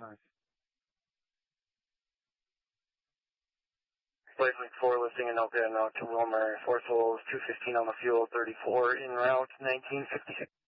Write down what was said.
Blazing 4 listing in Elka and out to Wilmer. 4 souls, 215 on the fuel, 34 en route, 1956.